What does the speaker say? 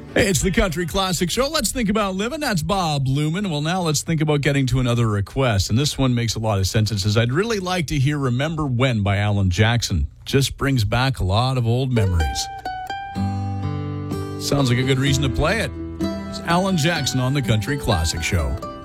Hey, it's the Country Classic Show. Let's think about living. That's Bob Lumen. Well, now let's think about getting to another request. And this one makes a lot of sense. It says, I'd really like to hear Remember When by Alan Jackson. Just brings back a lot of old memories. Sounds like a good reason to play it. It's Alan Jackson on the Country Classic Show.